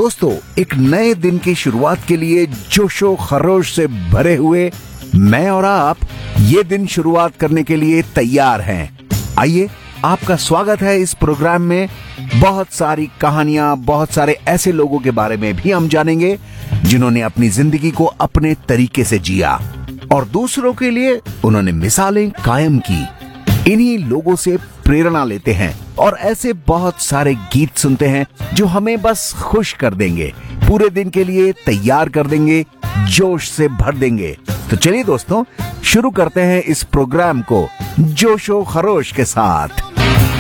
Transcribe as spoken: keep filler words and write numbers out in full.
दोस्तों, एक नए दिन की शुरुआत के लिए जोशो खरोश से भरे हुए मैं और आप ये दिन शुरुआत करने के लिए तैयार हैं। आइए, आपका स्वागत है इस प्रोग्राम में। बहुत सारी कहानियां, बहुत सारे ऐसे लोगों के बारे में भी हम जानेंगे जिन्होंने अपनी जिंदगी को अपने तरीके से जिया और दूसरों के लिए उन्होंने मिसालें कायम की। इन्हीं लोगों से प्रेरणा लेते हैं और ऐसे बहुत सारे गीत सुनते हैं जो हमें बस खुश कर देंगे, पूरे दिन के लिए तैयार कर देंगे, जोश से भर देंगे। तो चलिए दोस्तों, शुरू करते हैं इस प्रोग्राम को जोशो खरोश के साथ।